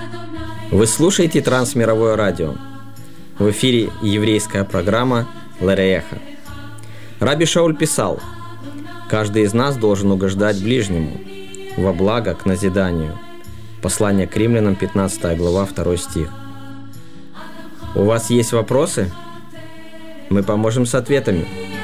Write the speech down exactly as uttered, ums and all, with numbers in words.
Вы слушаете Трансмировое радио. В эфире еврейская программа «Лерееха». Раби Шауль писал: «Каждый из нас должен угождать ближнему во благо к назиданию». Послание к Римлянам, пятнадцатая глава, второй стих. У вас есть вопросы? Мы поможем с ответами.